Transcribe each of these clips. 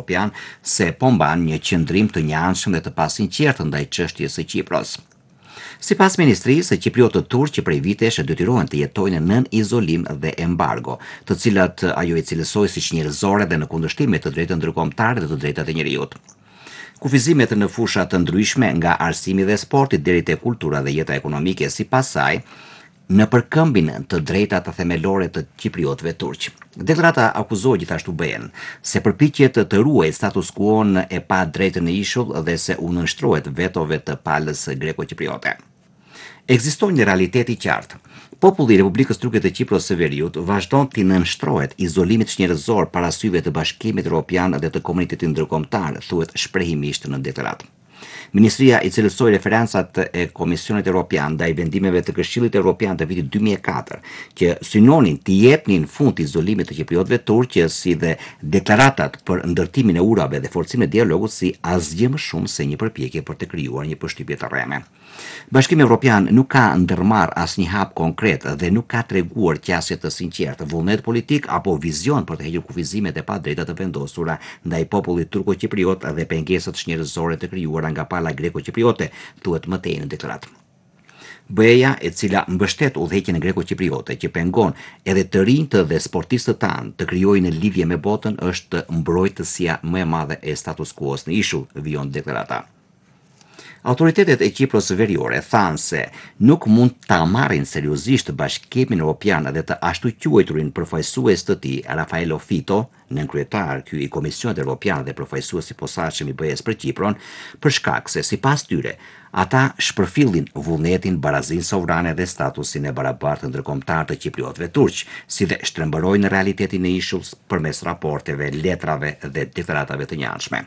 Evropian se po mban një qëndrim të njanshëm dhe të pasinqertë ndaj çështjes së Kipros. Sipas ministrisë, kipriotët turq që prej vitesh detyrohen të jetojnë nën izolim dhe embargo, të cilat ajo i cilësoi siç njerëzore dhe në kundërshtim me të drejtën ndërkombëtare dhe të drejtat e njerëzit. Kufizimet në fusha të ndryshme nga arsimi dhe sporti deri te kultura dhe jeta ekonomike sipas saj, në përkëmbin të drejtat themelore të kipriotëve turq. Deklarata akuzoi gjithashtu BE-n se përpiqet të ruajë status quo-n e pa drejtë në ishull dhe se u nënshtrohet vetove të palës greko-kipriote. Ekziston një realitet i qartë. Populli i Republikës Turke të Kipros së Veriut vazhdon të nënshtrohet izolimit njerëzor para syve të Bashkimit Evropian dhe të komunitetit ndërkombëtar, thuhet shprehimisht në deklaratë. Ministria i cilësoi referencat e Komisionit Evropian ndaj vendimeve të Këshillit Evropian të vitit 2004, që synonin të jepnin fund izolimit të kipriotëve turq, si dhe deklaratat për ndërtimin e urave dhe forcimin e dialogut si asgjë më shumë se një përpjekje për të krijuar një përshtypje të rreme. Bashkimi Evropian nuk ka ndërmarr asnjë hap konkret dhe nuk ka treguar qasje të sinqertë, vullnet politik apo vizion për të hequr kufizimet e padrejta të vendosura ndaj popullit turko-kipriot dhe pengesat njerëzore të krijuara nga pala greko-kipriote, thuhet më tej në deklaratë. BE-ja, e cila mbështet udhëheqjen greko-kipriote që pengon edhe të rinjtë dhe sportistët tanë të krijojnë lidhje me botën, është mbrojtësia më e madhe e status quo-s në ishull, vijon deklarata. Autoritetet e Kipros Veriore thanë se nuk mund ta marrin seriozisht Bashkimin Evropian dhe të ashtu quajturin përfaqësues të tij, Rafaelo Fito, nënkryetar ky i Komisionit Evropian dhe përfaqësues i posaçëm i BE-s për Kipron, për shkak se sipas tyre ata shpërfillin vullnetin, barazinë sovrane dhe statusin e barabartë ndërkombëtar të kipriotëve turq, si dhe shtrembërojnë realitetin e ishull përmes raporteve, letrave dhe deklaratave të njanshme.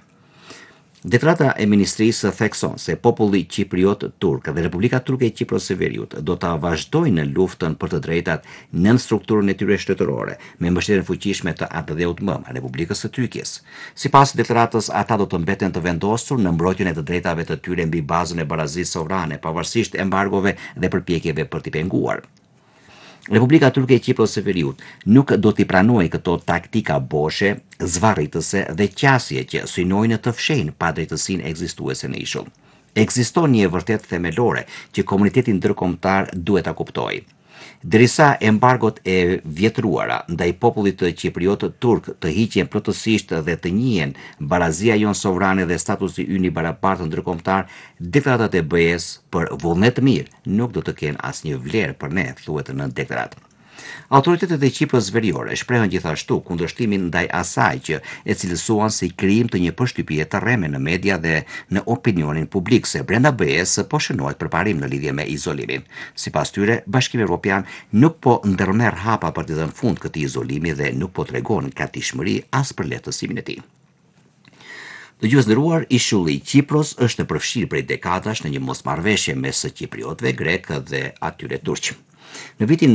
Deklarata e ministrisë thekson se populli kipriot turk dhe Republika Turke e Kipros së Veriut do ta vazhdojnë luftën për të drejtat nën strukturën e tyre shtetërore, me mbështetjen fuqishme të ABD-ut, Republikës së Tyrkisë. Sipas deklaratës, ata do të mbeten të vendosur në mbrojtjen e të drejtave të tyre mbi bazën e barazisë sovrane, pavarësisht embargove dhe përpjekjeve për t'i penguar. Republika Turke e Kipros së Veriut nuk do t'i pranojë këto taktika boshe, zvarritëse dhe qasje që synojnë të fshehin padrejtësinë ekzistuese në ishull. Ekziston një vërtet themelore që komuniteti ndërkombëtar duhet ta kuptojë. Derisa embargot e vjetruara ndaj popullit të kipriot turk të hiqen plotësisht dhe të njihen barazia jon sovrane dhe statusi ynë i barabartë ndërkombëtar, deklaratat e BE-s për vullnet të mirë nuk do të kenë asnjë vlerë për ne, thuhet në deklaratë. Autoritetet e Kipros Veriore shprehën gjithashtu kundërshtimin ndaj asaj që e cilësuan si krijim të një përshtypje të rreme në media dhe në opinionin publik se brenda BE-s po shënohet përparim në lidhje me izolimin. Sipas tyre, Bashkimi Evropian nuk po ndërmerr hapa për të dhënë fund këtij izolimi dhe nuk po tregon gatishmëri as për lehtësimin e tij. Dëgjues nderuar, ishulli i Kipros është përfshirë prej dekadash në një mosmarrëveshje mes kipriotëve grek dhe atyre turq. Në vitin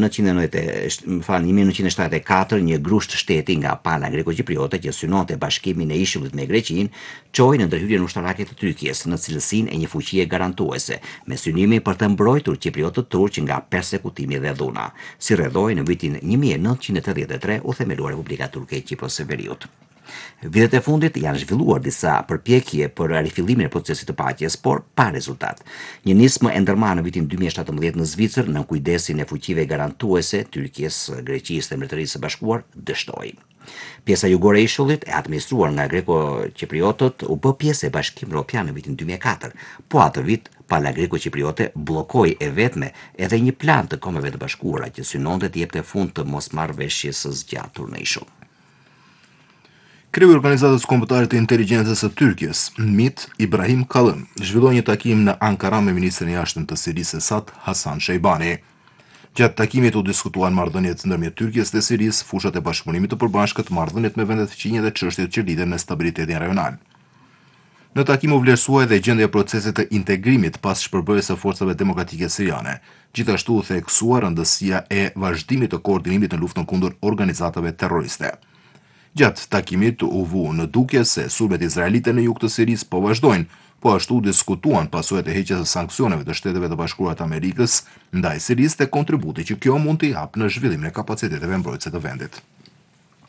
1974, një grusht shteti nga pala greko-kipriote që synonte bashkimin e ishullit me Greqinë, çoi në ndërhyrjen ushtarake të Tyrkisë në cilësinë e një fuqie garantuese, me synimin për të mbrojtur kipriotët turq nga persekutimi dhe dhuna. Si rrethoi në vitin 1983 u themelua Republika Turke e Kipros së Veriut. Vitet e fundit janë zhvilluar disa përpjekje për rifillimin e procesit të paqes, por pa rezultat. Një nismë e ndërmarrë në vitin 2017 në Zvicër në kujdesin e fuqive garantuese Tyrkisë, Greqisë dhe Mbretërisë së Bashkuar dështoi. Pjesa jugore e ishullit, e administruar nga greko-kipriotët, u bë pjesë e Bashkimit Evropian në vitin 2004, po atë vit pala greko-kipriote bllokoi e vetme edhe një plan të Kombeve të Bashkuara që synonte të jepte fund të mosmarrëveshjes së zgjatur në ishull. Kreu i Organizatës Kombëtare të Inteligjencës së Tyrkisë, MIT, Ibrahim Kalın, zhvilloi një takim në Ankara me ministrin e jashtëm të Sirisë Esad, Hasan Shejbani. Gjatë takimit u diskutuan marrëdhëniet ndërmjet Tyrkisë dhe Sirisë, fushat e bashkëpunimit të përbashkët, marrëdhëniet me vendet fëqinje dhe çështjet që lidhen me stabilitetin rajonal. Në takim u vlerësua edhe gjendja e procesit të integrimit pas shpërbërjes së forcave demokratike siriane. Gjithashtu u theksua rëndësia e vazhdimit të koordinimit në luftën kundër organizatave terroriste. Gjatë takimit u vu në dukje se sulmet izraelite në jug të Sirisë po vazhdojnë, po ashtu diskutuan pasojat e heqjes së sanksioneve të Shteteve të Bashkuara të Amerikës ndaj Sirisë dhe kontributi që kjo mund t'i japë në zhvillimin e kapaciteteve mbrojtëse të vendit.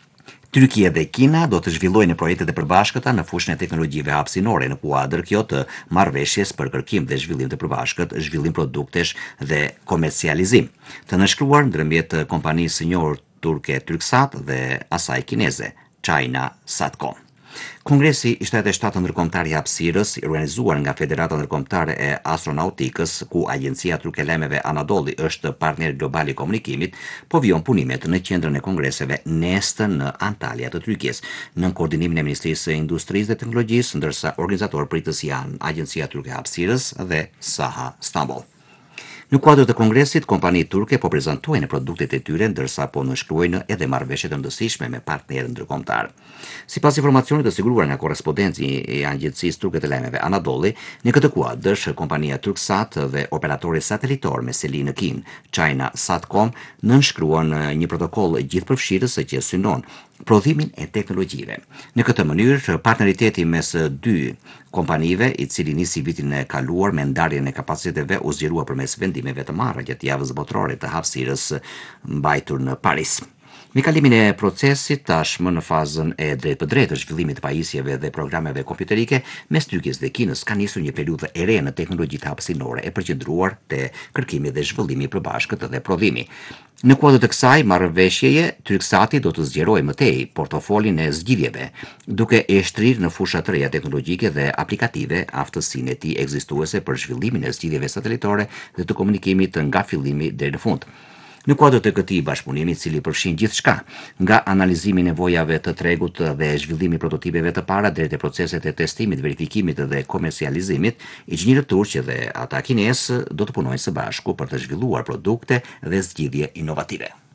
Turqia dhe Kina do të zhvillojnë projekte të përbashkëta në fushën e teknologjive hapësinore në kuadër kjo të marrëveshjes për kërkim dhe zhvillim të përbashkët, zhvillim produktesh dhe komercializim, të nënshkruar ndërmjet kompanisë së njohur turke Turksat dhe asaj kineze, China Satcom. Kongresi i 77 ndërkombëtar i hapësirës, i organizuar nga Federata Ndërkombëtare e Astronautikës, ku Agjencia Turke e Lajmeve Anadoli është partner global i komunikimit, po vijon punimet në qendrën e kongreseve Nest në Antalya të Turqisë, në koordinimin e Ministrisë së Industrisë dhe Teknologjisë, ndërsa organizator pritës janë Agjencia Turke e Hapësirës dhe Saha Stambol. Në kuadër të kongresit, kompanitë turke po prezantojnë produktet e tyre, ndërsa po nënshkruajnë edhe marrëveshje të rëndësishme me partnerë ndërkombëtar. Sipas informacionit të siguruar nga korrespondenti i Agjencisë Turke të Lajmeve Anadoli, në këtë kuadër kompania Turksat dhe operatori satelitor me seli në Kinë, China Satcom, nënshkruan një protokoll gjithëpërfshirës që synon prodhimin e teknologjive. Në këtë mënyrë, partneriteti mes dy kompanive, i cili nisi vitin e kaluar me ndarjen e kapaciteteve, u zgjerua përmes vendimeve të marra gjatë javës botërore të hapësirës mbajtur në Paris. Me kalimin e procesit tashmë në fazën e drejtpërdrejtë të zhvillimit të pajisjeve dhe programeve kompjuterike, mes Turqisë dhe Kinës ka nisur një periudhë e re në teknologjitë hapësinore e përqendruar te kërkimi dhe zhvillimi i përbashkët dhe prodhimi. Në kuadër të kësaj marrëveshjeje, Turksati do të zgjerojë më tej portofolin e zgjidhjeve, duke e shtrirë në fusha të reja teknologjike dhe aplikative aftësinë e tij ekzistuese për zhvillimin e zgjidhjeve satelitore dhe të komunikimit nga fillimi deri në fund. Në kuadër të këtij bashkëpunimi, i cili përfshin gjithçka, nga analizimi i nevojave të tregut dhe zhvillimi i prototipeve të para deri te proceset e testimit, verifikimit dhe komercializimit, inxhinierët turq dhe ata kinesë do të punojnë së bashku për të zhvilluar produkte dhe zgjidhje inovative.